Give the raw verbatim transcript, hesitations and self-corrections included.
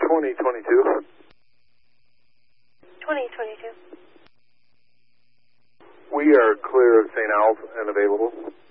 twenty twenty-two. twenty twenty-two. We are clear of Saint Al's and available.